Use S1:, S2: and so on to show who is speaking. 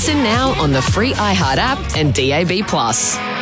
S1: Listen now on the free iHeart app and DAB+.